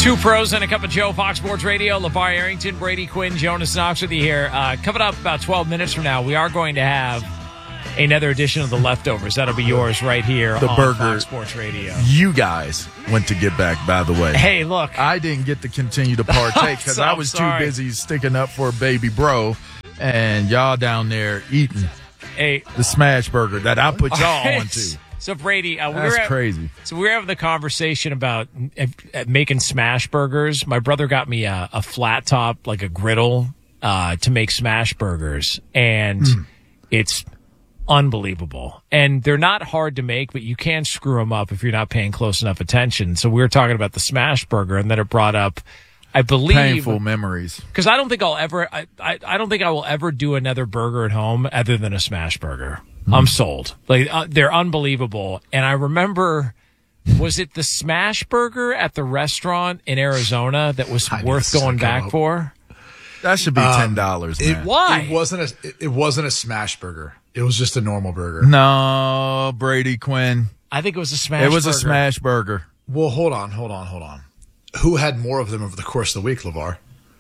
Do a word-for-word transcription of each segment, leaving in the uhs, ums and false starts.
Two pros and a cup of Joe, Fox Sports Radio. LeVar Arrington, Brady Quinn, Jonas Knox with you here. Uh, coming up about twelve minutes from now, we are going to have another edition of The Leftovers. That'll be yours right here the on burger Fox Sports Radio. You guys went to get back, by the way. Hey, look. I didn't get to continue to partake because so I was sorry. too busy sticking up for baby bro, and y'all down there eating Hey, the smash burger that I put y'all onto. So, Brady, uh, we That's were at, crazy. So we were having the conversation about uh, uh, making smash burgers. My brother got me a, a flat top, like a griddle, uh, to make smash burgers, and mm. it's unbelievable. And they're not hard to make, but you can screw them up if you're not paying close enough attention. So we were talking about the smash burger, and then it brought up, I believe, painful memories. Because I don't think I'll ever, I, I, I don't think I will ever do another burger at home other than a smash burger. Mm. I'm sold. Like uh, they're unbelievable. And I remember, was it the smash burger at the restaurant in Arizona that was I worth going back up. for? That should be ten dollars. Um, man. It, Why? It wasn't a. It, it wasn't a smash burger. It was just a normal burger. No, Brady Quinn. I think it was a smash. It was burger. a smash burger. Well, hold on, hold on, hold on. Who had more of them over the course of the week, LeVar?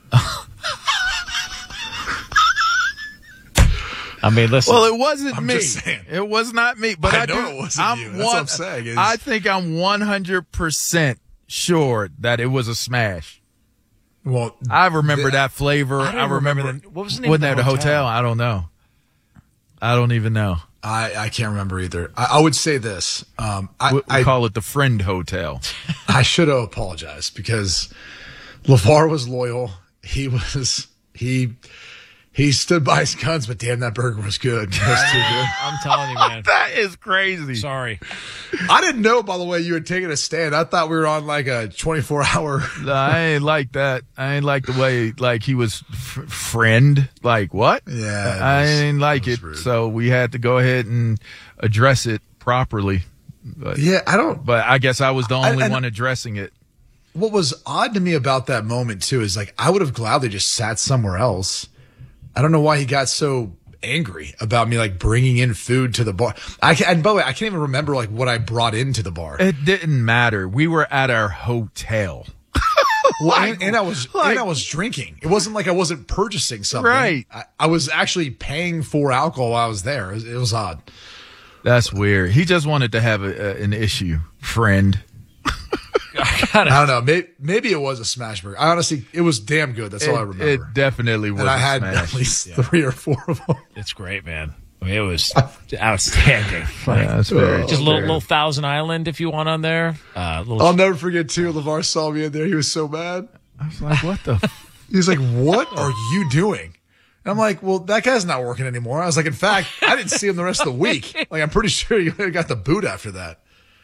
I mean, listen. Well, it wasn't I'm me. just saying. It was not me. But I I, know do, it wasn't I'm you. One, That's what I'm saying is- I think I'm one hundred percent sure that it was a smash. Well, I remember the, that flavor. I, don't I remember. remember the, what was the name wasn't of that the the hotel? hotel? I don't know. I don't even know. I, I can't remember either. I, I would say this. Um, I, We, we I, call it the Friend Hotel. I should have apologized because LeVar was loyal. He was he he stood by his guns, but damn, that burger was good. It was too good. I'm telling you, man. That is crazy. Sorry. I didn't know, by the way, you had taken a stand. I thought we were on like a twenty-four hour. No, I ain't like that. I ain't like the way like he was f- friend. Like what? Yeah, it I was- ain't like it it. was rude. So we had to go ahead and address it properly. But, Yeah, I don't. but I guess I was the I- only and- one addressing it. What was odd to me about that moment too is like I would have gladly just sat somewhere else. I don't know why he got so angry about me like bringing in food to the bar. I can, and by the way, I can't even remember like what I brought into the bar. It didn't matter. We were at our hotel. Well, like- and, and I was like- and I was drinking. It wasn't like I wasn't purchasing something. Right. I, I was actually paying for alcohol while I was there. It was, it was odd. That's weird. He just wanted to have a, a, an issue, friend. I don't know. Maybe, maybe it was a smash burger. I honestly, it was damn good. That's It, all I remember. it definitely was. and I a had smash. at least three or four of them. It's great, man. I mean, it was outstanding. Like, Yeah, that's very, just a little, very- little Thousand Island if you want on there. Uh, little I'll never forget too. LeVar saw me in there. He was so mad. I was like, what the? F- He was like, "What are you doing?" And I'm like, "Well, that guy's not working anymore." I was like, "In fact, I didn't see him the rest of the week. Like, I'm pretty sure you got the boot after that."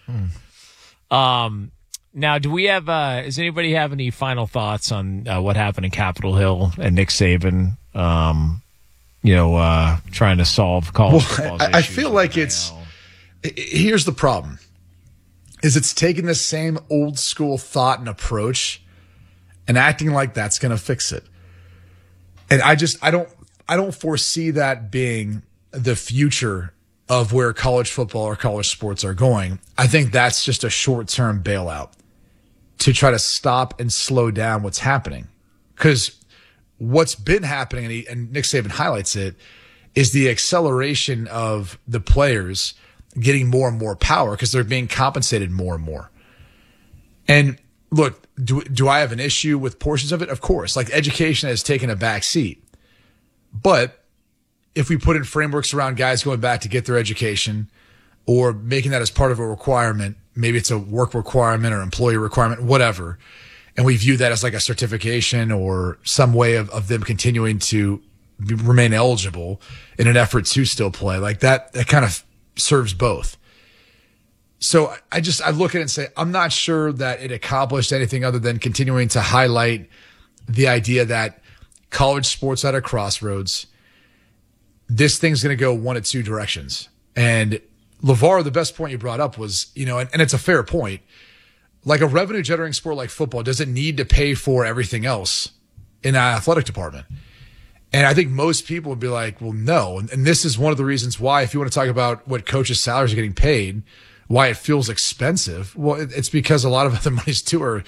Um, now, do we have? Uh, does anybody have any final thoughts on uh, what happened in Capitol Hill and Nick Saban? Um, you know, uh, trying to solve college Well, football's I- I issues feel with like N I L. it's- I- I- Here's the problem: is it's taking the same old school thought and approach, and acting like that's going to fix it. And I just, I don't, I don't foresee that being the future of where college football or college sports are going. I think that's just a short-term bailout to try to stop and slow down what's happening. Because what's been happening, and, he, and Nick Saban highlights it, is the acceleration of the players getting more and more power because they're being compensated more and more. And look, do do I have an issue with portions of it? Of course. Like education has taken a back seat. But if we put in frameworks around guys going back to get their education or making that as part of a requirement, maybe it's a work requirement or employee requirement, whatever, and we view that as like a certification or some way of, of them continuing to be, remain eligible in an effort to still play, like that, that kind of serves both. So I just, I look at it and say, I'm not sure that it accomplished anything other than continuing to highlight the idea that college sports at a crossroads, this thing's going to go one of two directions. And LeVar, the best point you brought up was, you know, and, and it's a fair point. Like a revenue generating sport like football doesn't need to pay for everything else in an athletic department. And I think most people would be like, well, no. And, and this is one of the reasons why, if you want to talk about what coaches' salaries are getting paid, why it feels expensive. Well, it, it's because a lot of other monies too are,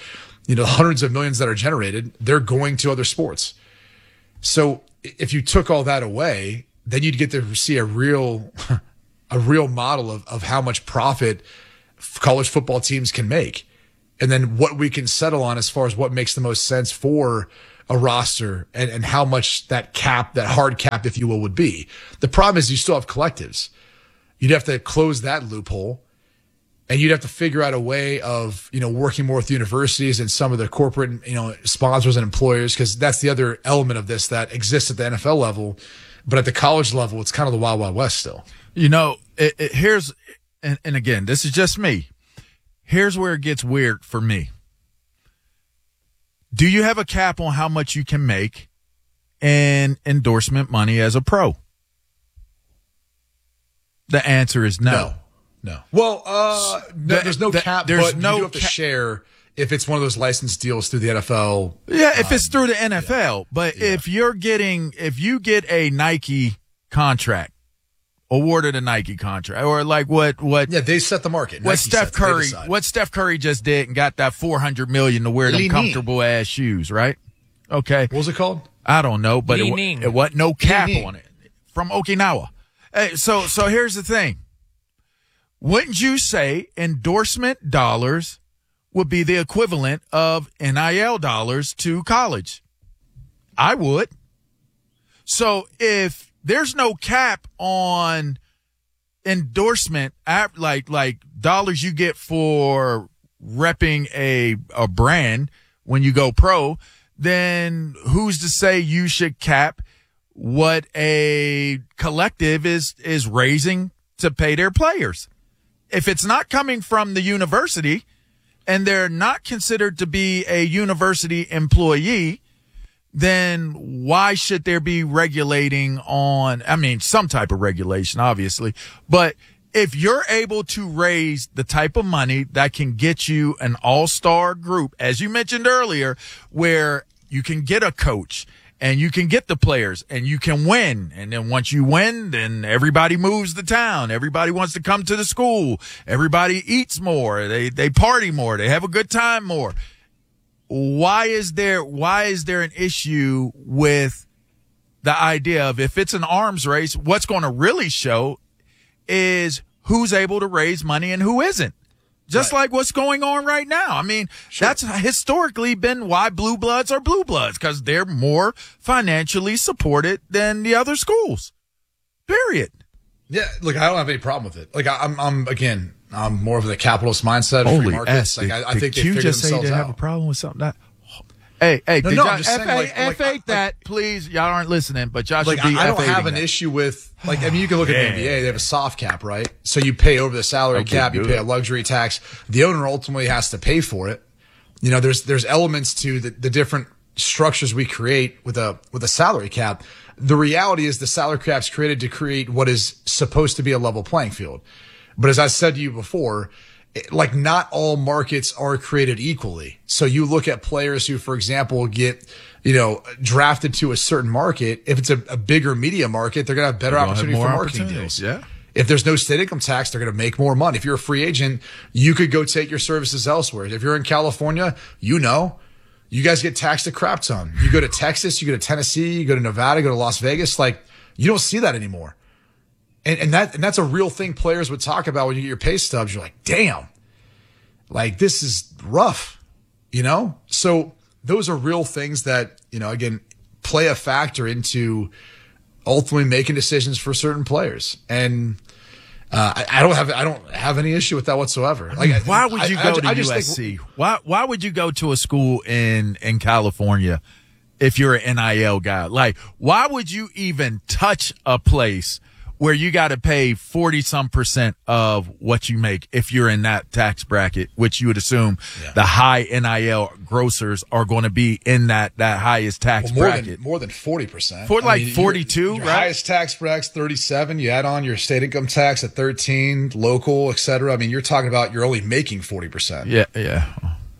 you know, hundreds of millions that are generated, they're going to other sports. So if you took all that away, then you'd get to see a real, a real model of, of how much profit college football teams can make. And then what we can settle on as far as what makes the most sense for a roster and, and how much that cap, that hard cap, if you will, would be. The problem is you still have collectives. You'd have to close that loophole, and you'd have to figure out a way of, you know, working more with universities and some of the corporate, you know, sponsors and employers, because that's the other element of this that exists at the N F L level. But at the college level, it's kind of the Wild Wild West still. You know, it, it, here's, and, and again, this is just me. Here's where it gets weird for me. Do you have a cap on how much you can make in endorsement money as a pro? The answer is no. No. No. Well, uh, no, the, there's no the, cap, there's but no you do have to cap. share if it's one of those license deals through the N F L. Yeah, if it's um, through the N F L. Yeah. But yeah. if you're getting, if you get a Nike contract, awarded a Nike contract, or like what, what? Yeah, they set the market. What Nike Steph Curry, what Steph Curry just did and got that four hundred million to wear them comfortable ass shoes, right? Okay. What was it called? I don't know, but it, it wasn't no cap on it from Okinawa. Hey, so, so here's the thing. Wouldn't you say endorsement dollars would be the equivalent of N I L dollars to college? I would. So if there's no cap on endorsement, like like dollars you get for repping a a brand when you go pro, then who's to say you should cap what a collective is is raising to pay their players? If it's not coming from the university and they're not considered to be a university employee, then why should there be regulating on, I mean, some type of regulation, obviously, but if you're able to raise the type of money that can get you an all-star group, as you mentioned earlier, where you can get a coach and you can get the players and you can win. And then once you win, then everybody moves to town. Everybody wants to come to the school. Everybody eats more. They, they party more. They have a good time more. Why is there, why is there an issue with the idea of if it's an arms race, what's going to really show is who's able to raise money and who isn't? Just right. like what's going on right now. I mean, sure. That's historically been why blue bloods are blue bloods, because they're more financially supported than the other schools. Period. Yeah, look, I don't have any problem with it. Like, I'm, I'm again, I'm more of the capitalist mindset. Holy free markets. Like, I, I did think they Q figured just say themselves they out. have a problem with something that. Hey, hey, no, did no, y'all I'm just F saying, A, like, F eight like, that, like, please. Y'all aren't listening, but y'all like, should be I, I don't F eighting have an that. issue with, like, I mean, you can look at the N B A. They have a soft cap, right? So you pay over the salary Okay, cap, you good. pay a luxury tax. The owner ultimately has to pay for it. You know, there's there's elements to the, the different structures we create with a with a salary cap. The reality is the salary cap's created to create what is supposed to be a level playing field. But as I said to you before, like, not all markets are created equally. So you look at players who, for example, get, you know, drafted to a certain market. If it's a, a bigger media market, they're going to have better opportunity have for more marketing deals. Yeah. If there's no state income tax, they're going to make more money. If you're a free agent, you could go take your services elsewhere. If you're in California, you know, you guys get taxed a crap ton. You go to Texas, you go to Tennessee, you go to Nevada, you go to Las Vegas. Like, you don't see that anymore. And, and that, and that's a real thing players would talk about when you get your pay stubs. You're like, damn, like, this is rough, you know? So those are real things that, you know, again, play a factor into ultimately making decisions for certain players. And, uh, I, I don't have, I don't have any issue with that whatsoever. Like, why would you I, go I, to I U S C? Think, why, why would you go to a school in, in California if you're an N I L guy? Like, why would you even touch a place where you got to pay forty some percent of what you make if you're in that tax bracket, which you would assume yeah. the high N I L grossers are going to be in that, that highest tax well, more bracket. Than, more than forty percent. For like I mean, forty-two, your, your right? Highest tax bracket's thirty-seven. You add on your state income tax at thirteen, local, et cetera. I mean, you're talking about you're only making forty percent. Yeah, yeah.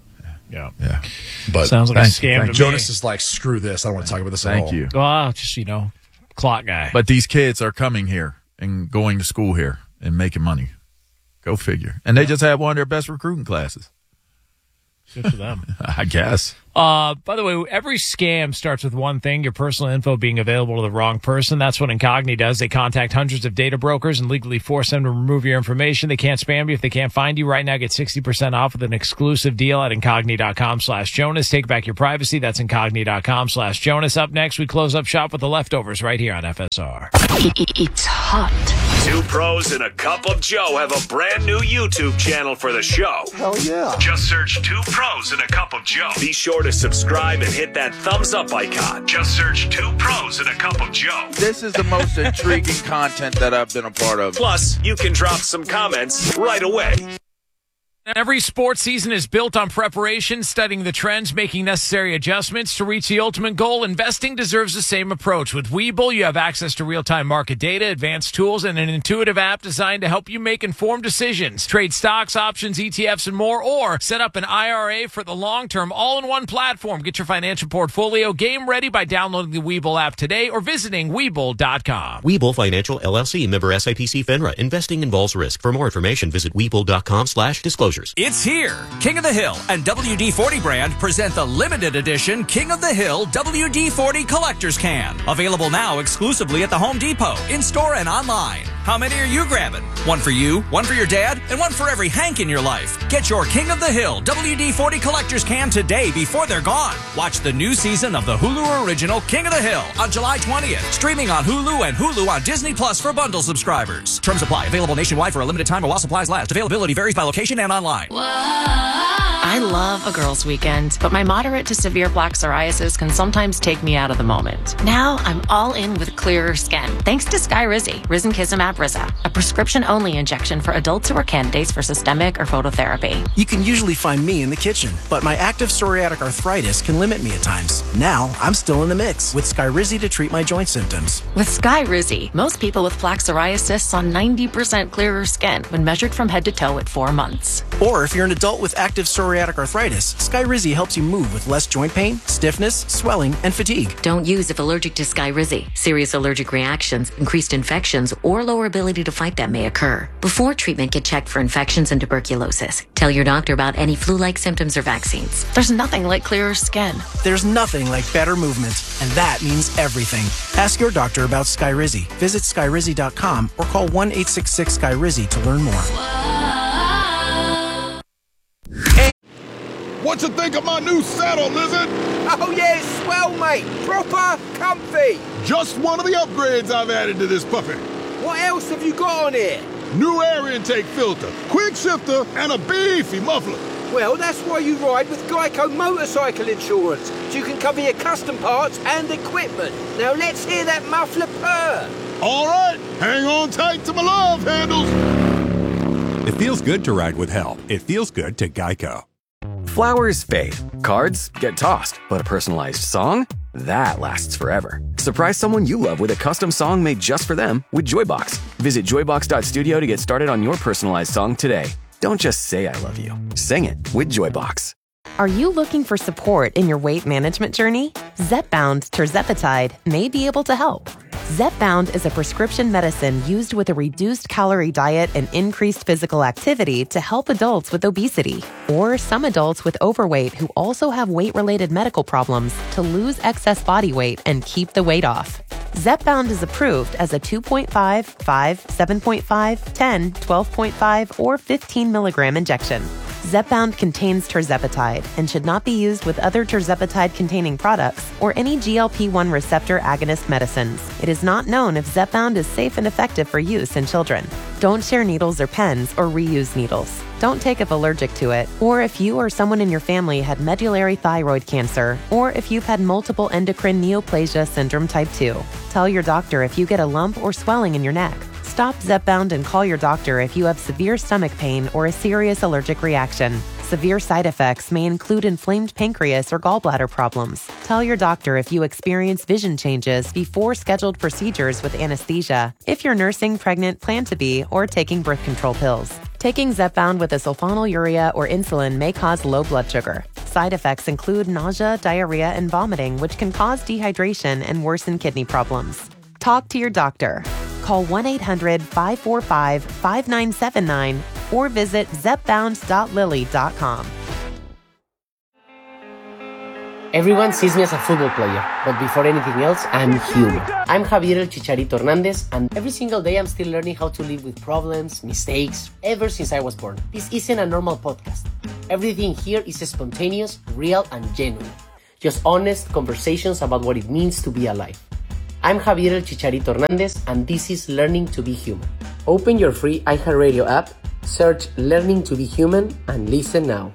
Yeah. Yeah. But sounds like a thank, scam thank to Jonas me. is like, screw this. I don't want to talk about this at all. Thank you. Well, just, you know, clock guy. But these kids are coming here and going to school here and making money. Go figure. And they just had one of their best recruiting classes. Good for them. I guess. Uh, by the way, every scam starts with one thing, your personal info being available to the wrong person. That's what Incogni does. They contact hundreds of data brokers and legally force them to remove your information. They can't spam you if they can't find you. Right now, get sixty percent off with an exclusive deal at Incogni.com slash Jonas. Take back your privacy. That's Incogni.com slash Jonas. Up next, we close up shop with the leftovers right here on F S R. It's hot. Two pros and a cup of Joe have a brand new YouTube channel for the show. Hell yeah. Just search Two Pros and a Cup of Joe. Be sure to subscribe and hit that thumbs up icon. Just search Two Pros and a Cup of Joe. This is the most intriguing content that I've been a part of. Plus, you can drop some comments right away. Every sports season is built on preparation, studying the trends, making necessary adjustments to reach the ultimate goal. Investing deserves the same approach. With Webull, you have access to real-time market data, advanced tools, and an intuitive app designed to help you make informed decisions. Trade stocks, options, E T Fs, and more, or set up an I R A for the long term, all in one platform. Get your financial portfolio game ready by downloading the Webull app today or visiting Webull dot com. Webull Financial, L L C, member S I P C FINRA. Investing involves risk. For more information, visit Webull.com slash disclosures. It's here. King of the Hill and W D forty brand present the limited edition King of the Hill W D forty Collector's Can. Available now exclusively at the Home Depot, in-store and online. How many are you grabbing? One for you, one for your dad, and one for every Hank in your life. Get your King of the Hill W D forty Collector's Can today before they're gone. Watch the new season of the Hulu original King of the Hill on July twentieth. Streaming on Hulu and Hulu on Disney Plus for bundle subscribers. Terms apply. Available nationwide for a limited time or while supplies last. Availability varies by location and online. I love a girls' weekend, but my moderate to severe plaque psoriasis can sometimes take me out of the moment. Now I'm all in with clearer skin, thanks to Skyrizi, Risankizumab Riza, a prescription-only injection for adults who are candidates for systemic or phototherapy. You can usually find me in the kitchen, but my active psoriatic arthritis can limit me at times. Now I'm still in the mix with Skyrizi to treat my joint symptoms. With Skyrizi, most people with plaque psoriasis saw ninety percent clearer skin when measured from head to toe at four months. Or if you're an adult with active psoriatic arthritis, Skyrizi helps you move with less joint pain, stiffness, swelling, and fatigue. Don't use if allergic to Skyrizi. Serious allergic reactions, increased infections, or lower ability to fight them may occur. Before treatment, get checked for infections and tuberculosis. Tell your doctor about any flu-like symptoms or vaccines. There's nothing like clearer skin. There's nothing like better movement, and that means everything. Ask your doctor about Skyrizi. Visit Skyrizi dot com or call one eight six six Skyrizi to learn more. What you think of my new saddle, Lizard? Oh yeah, it's swell, mate. Proper comfy. Just one of the upgrades I've added to this puppy. What else have you got on here? New air intake filter, quick shifter, and a beefy muffler. Well, that's why you ride with Geico Motorcycle Insurance, so you can cover your custom parts and equipment. Now let's hear that muffler purr. All right, hang on tight to my love handles. It feels good to ride with help. It feels good to Geico. Flowers fade, cards get tossed, but a personalized song? That lasts forever. Surprise someone you love with a custom song made just for them with Joybox. Visit joybox dot studio to get started on your personalized song today. Don't just say I love you. Sing it with Joybox. Are you looking for support in your weight management journey? Zepbound tirzepatide may be able to help. Zepbound is a prescription medicine used with a reduced calorie diet and increased physical activity to help adults with obesity or some adults with overweight who also have weight-related medical problems to lose excess body weight and keep the weight off. Zepbound is approved as a two point five, five, seven point five, ten, twelve point five, or fifteen milligram injection. Zepbound contains tirzepatide and should not be used with other tirzepatide-containing products or any G L P one receptor agonist medicines. It is not known if Zepbound is safe and effective for use in children. Don't share needles or pens or reuse needles. Don't take if allergic to it, or if you or someone in your family had medullary thyroid cancer, or if you've had multiple endocrine neoplasia syndrome type two. Tell your doctor if you get a lump or swelling in your neck. Stop Zepbound and call your doctor if you have severe stomach pain or a serious allergic reaction. Severe side effects may include inflamed pancreas or gallbladder problems. Tell your doctor if you experience vision changes before scheduled procedures with anesthesia, if you're nursing, pregnant, plan to be, or taking birth control pills. Taking Zepbound with a sulfonylurea or insulin may cause low blood sugar. Side effects include nausea, diarrhea, and vomiting, which can cause dehydration and worsen kidney problems. Talk to your doctor. Call one eight hundred, five four five, five nine seven nine or visit zepbound dot lilly dot com. Everyone sees me as a football player, but before anything else, I'm human. I'm Javier El Chicharito Hernandez, and every single day I'm still learning how to live with problems, mistakes, ever since I was born. This isn't a normal podcast. Everything here is spontaneous, real, and genuine. Just honest conversations about what it means to be alive. I'm Javier El Chicharito Hernandez, and this is Learning to be Human. Open your free iHeartRadio app, search Learning to be Human, and listen now.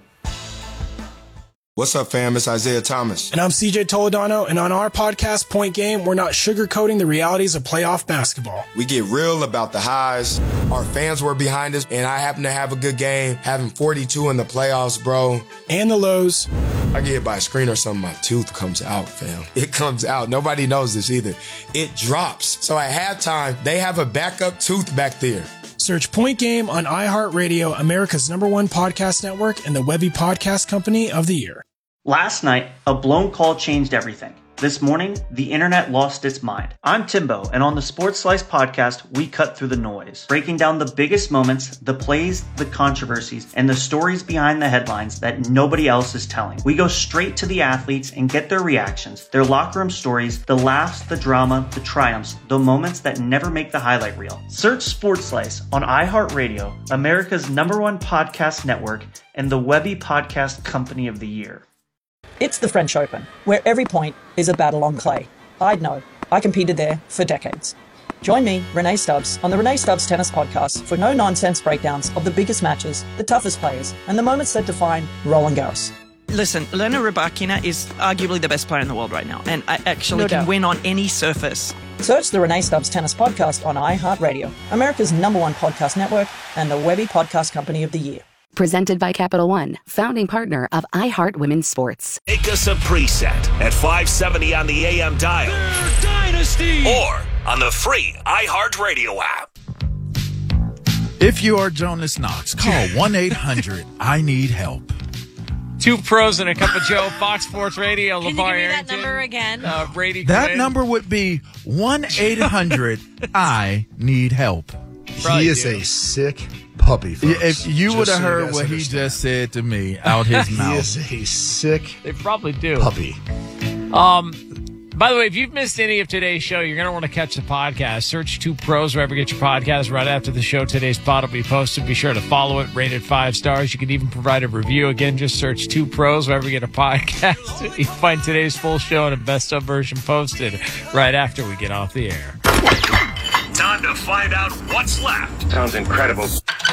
What's up, fam? It's Isaiah Thomas. And I'm C J Toledano, and on our podcast, Point Game, we're not sugarcoating the realities of playoff basketball. We get real about the highs. Our fans were behind us, and I happen to have a good game, having forty-two in the playoffs, bro. And the lows. I get hit by a screen or something, my tooth comes out, fam. It comes out. Nobody knows this either. It drops. So at halftime, they have a backup tooth back there. Search Point Game on iHeartRadio, America's number one podcast network, and the Webby Podcast Company of the Year. Last night, a blown call changed everything. This morning, the internet lost its mind. I'm Timbo, and on the Sports Slice podcast, we cut through the noise, breaking down the biggest moments, the plays, the controversies, and the stories behind the headlines that nobody else is telling. We go straight to the athletes and get their reactions, their locker room stories, the laughs, the drama, the triumphs, the moments that never make the highlight reel. Search Sports Slice on iHeartRadio, America's number one podcast network, and the Webby Podcast Company of the Year. It's the French Open, where every point is a battle on clay. I'd know. I competed there for decades. Join me, Renee Stubbs, on the Renee Stubbs Tennis Podcast for no-nonsense breakdowns of the biggest matches, the toughest players, and the moments that define Roland Garros. Listen, Elena Rybakina is arguably the best player in the world right now, and I actually No can doubt. win on any surface. Search the Renee Stubbs Tennis Podcast on iHeartRadio, America's number one podcast network, and the Webby Podcast Company of the Year. Presented by Capital One, founding partner of iHeart Women's Sports. Make us a preset at five seventy on the A M dial. Dynasty! Or on the free iHeartRadio app. If you are Jonas Knox, call one eight hundred I need help. Two pros and a cup of Joe, Fox Sports Radio. Can LeVar you give me Arrington, that number again? Uh, Brady That Quinn. number would be one eight hundred I need help. He is a sick puppy, folks. If you Just would have so you heard guys what he understand. just said to me out his mouth. He is a sick They probably do. puppy. Um, by the way, if you've missed any of today's show, you're going to want to catch the podcast. Search Two Pros wherever you get your podcast. Right after the show, today's pod will be posted. Be sure to follow it, rate it five stars. You can even provide a review. Again, just search Two Pros wherever you get a podcast. You can find today's full show and a best-of version posted right after we get off the air. Time to find out what's left. Sounds incredible.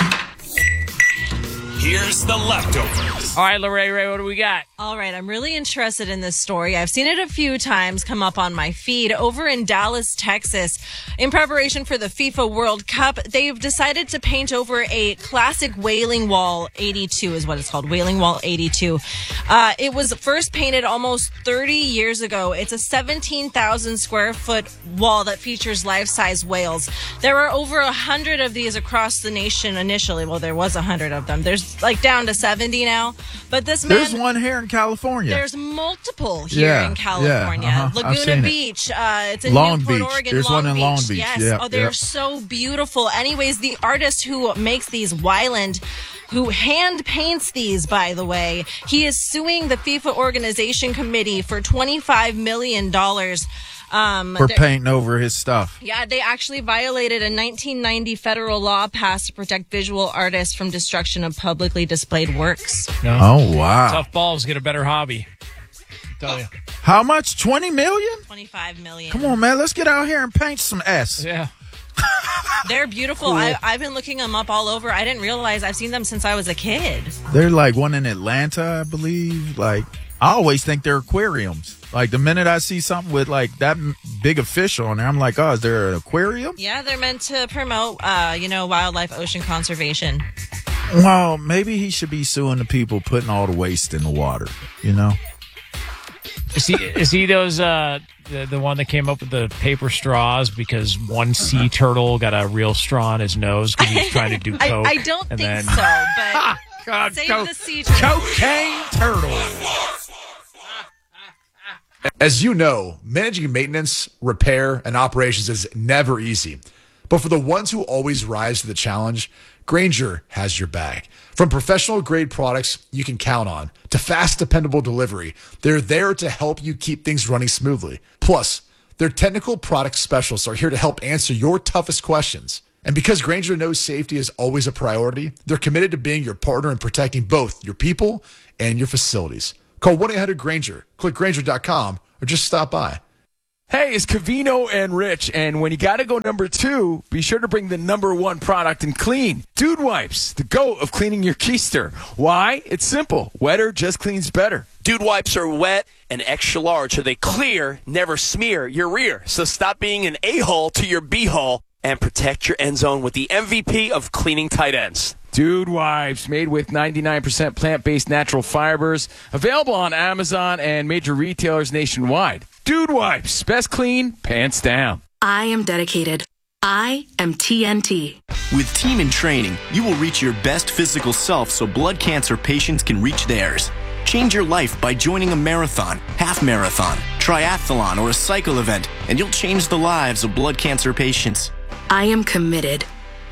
Here's the leftovers. All right, Lorraine Ray, what do we got? All right, I'm really interested in this story. I've seen it a few times come up on my feed. Over in Dallas, Texas, in preparation for the FIFA World Cup, they've decided to paint over a classic Wailing Wall eighty-two is what it's called, Wailing Wall eighty-two. Uh, it was first painted almost thirty years ago. It's a seventeen thousand square foot wall that features life-size whales. There are over one hundred of these across the nation initially. Well, there was one hundred of them. There's like down to seventy now. But this man... There's one here in California. There's multiple here Yeah, in California. yeah, uh-huh. I've Laguna seen it. Beach. Uh, it's in Long Newport, Beach. Oregon. There's Long one in Beach. Long Beach. Yes. Yeah, oh, they're yeah. so beautiful. Anyways, the artist who makes these, Wyland, who hand paints these, by the way, he is suing the FIFA Organization Committee for twenty-five million dollars. Um, For they're- painting over his stuff. Yeah, they actually violated a nineteen ninety federal law passed to protect visual artists from destruction of publicly displayed works. No. Oh, wow. Tough balls get a better hobby. Tell you. How much? twenty million? twenty-five million. Come on, man. Let's get out here and paint some S. Yeah. They're beautiful. Cool. I, I've been looking them up all over. I didn't realize I've seen them since I was a kid. They're like one in Atlanta, I believe. Like, I always think they're aquariums. Like, the minute I see something with, like, that m- big a fish on there, I'm like, oh, is there an aquarium? Yeah, they're meant to promote, uh, you know, wildlife ocean conservation. Well, maybe he should be suing the people putting all the waste in the water, you know? Is he, is he those, uh, the, the one that came up with the paper straws because one sea turtle got a real straw in his nose because he was trying to do I, coke? I don't and think then... so, but God, save co- the sea turtle. Cocaine turtle. As you know, managing maintenance, repair, and operations is never easy. But for the ones who always rise to the challenge, Grainger has your back. From professional-grade products you can count on to fast, dependable delivery, they're there to help you keep things running smoothly. Plus, their technical product specialists are here to help answer your toughest questions. And because Grainger knows safety is always a priority, they're committed to being your partner in protecting both your people and your facilities. Call one eight hundred Grainger, click Grainger dot com, or just stop by. Hey, it's Covino and Rich, and when you gotta go number two, be sure to bring the number one product in clean. Dude Wipes, the GOAT of cleaning your keister. Why? It's simple. Wetter just cleans better. Dude Wipes are wet and extra large, so they clear, never smear your rear. So stop being an a-hole to your b-hole and protect your end zone with the M V P of cleaning tight ends. Dude Wipes, made with ninety-nine percent plant-based natural fibers, available on Amazon and major retailers nationwide. Dude Wipes, best clean, pants down. I am dedicated. I am T N T. With Team in Training, you will reach your best physical self so blood cancer patients can reach theirs. Change your life by joining a marathon, half marathon, triathlon, or a cycle event, and you'll change the lives of blood cancer patients. I am committed.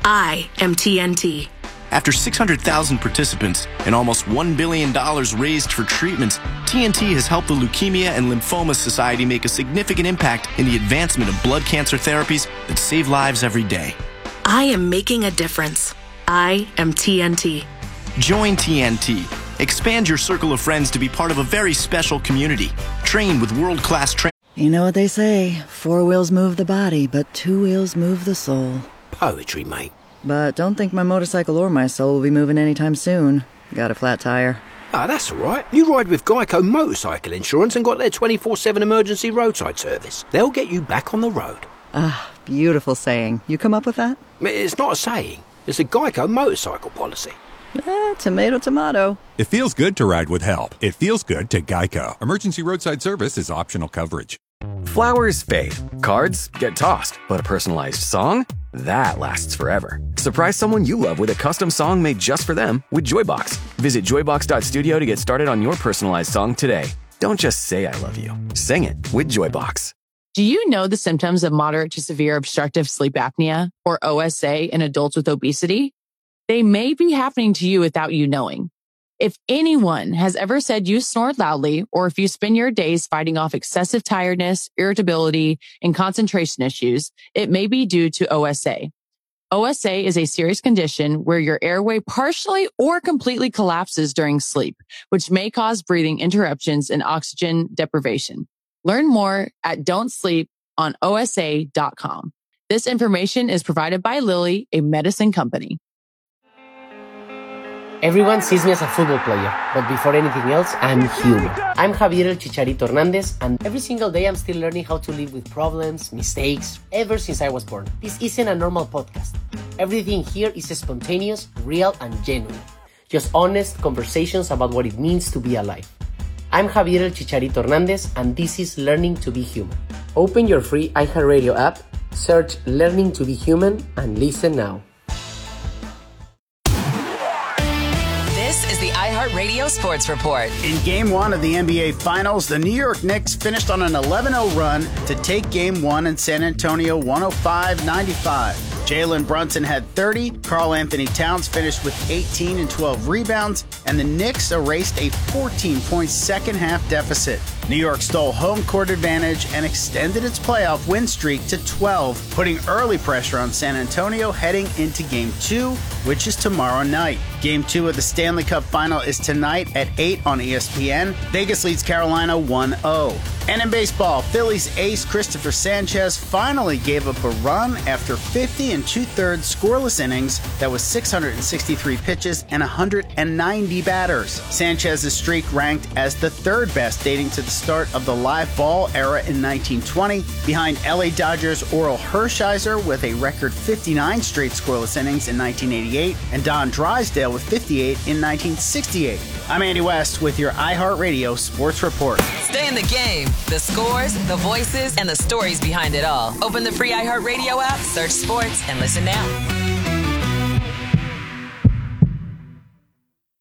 I am T N T. After six hundred thousand participants and almost one billion dollars raised for treatments, T N T has helped the Leukemia and Lymphoma Society make a significant impact in the advancement of blood cancer therapies that save lives every day. I am making a difference. I am T N T. Join T N T. Expand your circle of friends to be part of a very special community. Train with world-class training. You know what they say, four wheels move the body, but two wheels move the soul. Poetry, mate. But don't think my motorcycle or my soul will be moving anytime soon. Got a flat tire. Ah, that's all right. You ride with Geico Motorcycle Insurance and got their twenty-four seven emergency roadside service. They'll get you back on the road. Ah, beautiful saying. You come up with that? It's not a saying. It's a Geico motorcycle policy. Eh, tomato, tomato. It feels good to ride with help. It feels good to Geico. Emergency roadside service is optional coverage. Flowers fade. Cards get tossed. But a personalized song? That lasts forever. Surprise someone you love with a custom song made just for them with Joybox. Visit joybox dot studio to get started on your personalized song today. Don't just say I love you. Sing it with Joybox. Do you know the symptoms of moderate to severe obstructive sleep apnea, or O S A, in adults with obesity? They may be happening to you without you knowing. If anyone has ever said you snore loudly, or if you spend your days fighting off excessive tiredness, irritability, and concentration issues, it may be due to O S A. O S A is a serious condition where your airway partially or completely collapses during sleep, which may cause breathing interruptions and oxygen deprivation. Learn more at don't sleep on O S A dot com. This information is provided by Lilly, a medicine company. Everyone sees me as a football player, but before anything else, I'm human. I'm Javier El Chicharito Hernandez, and every single day I'm still learning how to live with problems, mistakes, ever since I was born. This isn't a normal podcast. Everything here is spontaneous, real, and genuine. Just honest conversations about what it means to be alive. I'm Javier El Chicharito Hernandez, and this is Learning to Be Human. Open your free iHeartRadio app, search Learning to Be Human, and listen now. This is the iHeartRadio Sports Report. In Game one of the N B A Finals, the New York Knicks finished on an eleven oh run to take Game one in San Antonio one oh five ninety-five. Jalen Brunson had thirty, Karl Anthony Towns finished with eighteen and twelve rebounds, and the Knicks erased a fourteen-point second-half deficit. New York stole home court advantage and extended its playoff win streak to twelve, putting early pressure on San Antonio heading into Game two, which is tomorrow night. Game two of the Stanley Cup Final is tonight at eight on E S P N. Vegas leads Carolina one oh. And in baseball, Phillies ace Christopher Sanchez finally gave up a run after fifty and two-thirds scoreless innings. That was six hundred sixty-three pitches and one hundred ninety batters. Sanchez's streak ranked as the third best dating to the start of the live ball era in nineteen twenty, behind L A Dodgers' Oral Hershiser with a record fifty-nine straight scoreless innings in nineteen eighty-eight, and Don Drysdale with fifty-eight in nineteen sixty-eight. I'm Andy West with your iHeartRadio Sports Report. Stay in the game. The scores, the voices, and the stories behind it all. Open the free iHeartRadio app, search sports, and listen now.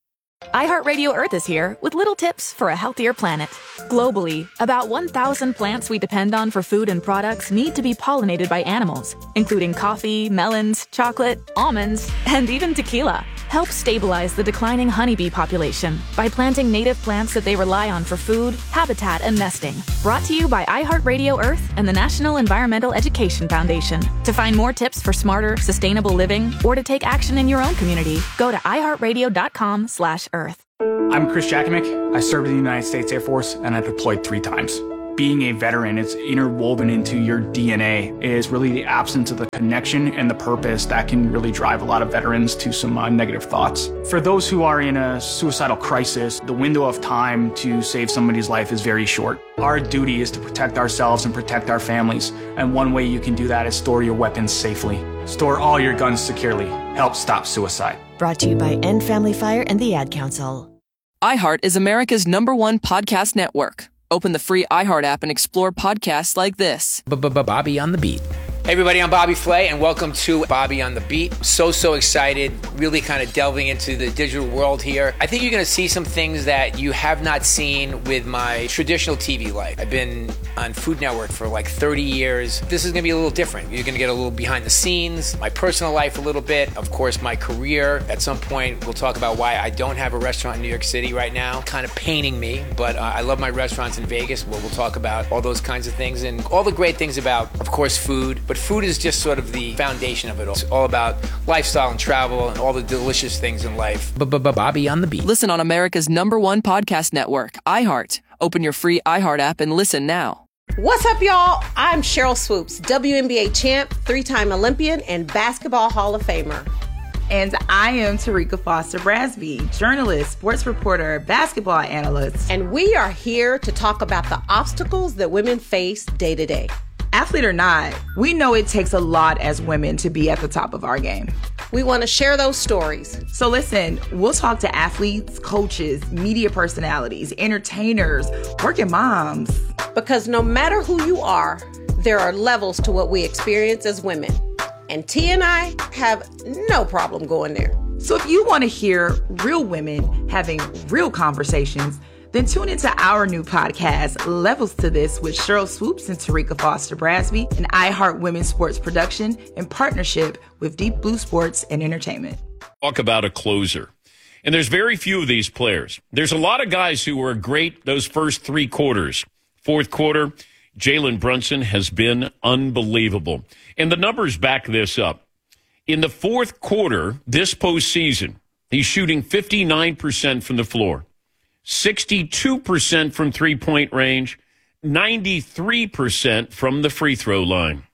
iHeartRadio Earth is here with little tips for a healthier planet. Globally, about one thousand plants we depend on for food and products need to be pollinated by animals, including coffee, melons, chocolate, almonds, and even tequila. Help stabilize the declining honeybee population by planting native plants that they rely on for food, habitat, and nesting. Brought to you by iHeartRadio Earth and the National Environmental Education Foundation. To find more tips for smarter, sustainable living, or to take action in your own community, go to iHeartRadio.com slash Earth. I'm Chris Jakimick. I served in the United States Air Force, and I deployed three times. Being a veteran, it's interwoven into your D N A. It is really the absence of the connection and the purpose that can really drive a lot of veterans to some uh, negative thoughts. For those who are in a suicidal crisis, the window of time to save somebody's life is very short. Our duty is to protect ourselves and protect our families, and one way you can do that is store your weapons safely. Store all your guns securely. Help stop suicide. Brought to you by End Family Fire and the Ad Council. iHeart is America's number one podcast network. Open the free iHeart app and explore podcasts like this. Bobby on the Beat. Hey everybody, I'm Bobby Flay, and welcome to Bobby on the Beat. So, so excited, really kind of delving into the digital world here. I think you're going to see some things that you have not seen with my traditional T V life. I've been on Food Network for like thirty years. This is going to be a little different. You're going to get a little behind the scenes, my personal life a little bit, of course, my career. At some point, we'll talk about why I don't have a restaurant in New York City right now. Kind of paining me, but uh, I love my restaurants in Vegas. Well, we'll talk about all those kinds of things and all the great things about, of course, food. But food is just sort of the foundation of it all. It's all about lifestyle and travel and all the delicious things in life. Bobby on the Beat. Listen on America's number one podcast network, iHeart. Open your free iHeart app and listen now. What's up, y'all? I'm Cheryl Swoops, W N B A champ, three-time Olympian, and Basketball Hall of Famer. And I am Tarika Foster Brasby, journalist, sports reporter, basketball analyst. And we are here to talk about the obstacles that women face day to day. Athlete or not, we know it takes a lot as women to be at the top of our game. We want to share those stories. So listen, we'll talk to athletes, coaches, media personalities, entertainers, working moms. Because no matter who you are, there are levels to what we experience as women. And T and I have no problem going there. So if you want to hear real women having real conversations, then tune into our new podcast, Levels to This, with Cheryl Swoops and Tarika Foster Brasby, an iHeart Women's Sports production in partnership with Deep Blue Sports and Entertainment. Talk about a closer. And there's very few of these players. There's a lot of guys who were great those first three quarters. Fourth quarter, Jalen Brunson has been unbelievable. And the numbers back this up. In the fourth quarter, this postseason, he's shooting fifty-nine percent from the floor. sixty-two percent from three-point range, ninety-three percent from the free throw line.